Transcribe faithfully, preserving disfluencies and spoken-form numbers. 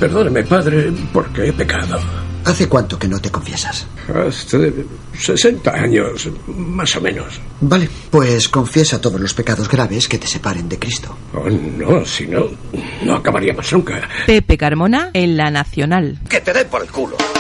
Perdóneme, padre, porque he pecado. ¿Hace cuánto que no te confiesas? Hace sesenta años, más o menos. Vale, pues confiesa todos los pecados graves que te separen de Cristo. Oh, no, si no, no acabaríamos nunca. Pepe Carmona en La Nacional. ¡Que te dé por el culo!